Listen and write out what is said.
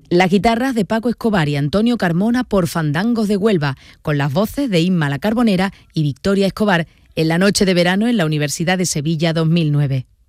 Las guitarras de Paco Escobar y Antonio Carmona por Fandangos de Huelva, con las voces de Inma La Carbonera y Victoria Escobar, en la noche de verano en la Universidad de Sevilla 2009.